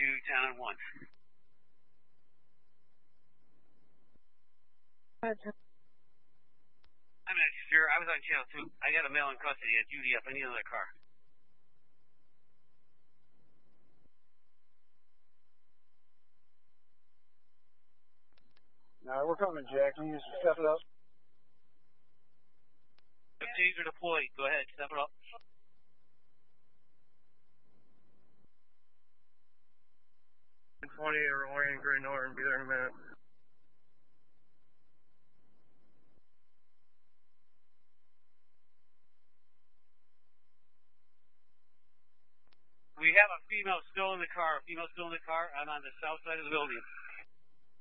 to town 1. I'm not sure. I was on channel 2. I got a male in custody at UDF. I need another car. Alright, we're coming, Jack. Can you just step it up? Taser deployed. Go ahead. Step it up. .20 or Orion Great Northern. Be there in a minute. We have a female still in the car. I'm on the south side of the building.